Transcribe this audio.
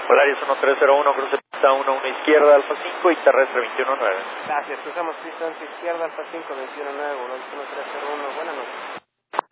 Polaris 1301, cruce pista 11 izquierda, Alfa 5 y terrestre 219. Gracias, cruzamos pista 11 izquierda, Alfa 5, 219, Polaris 1301, buenas noches.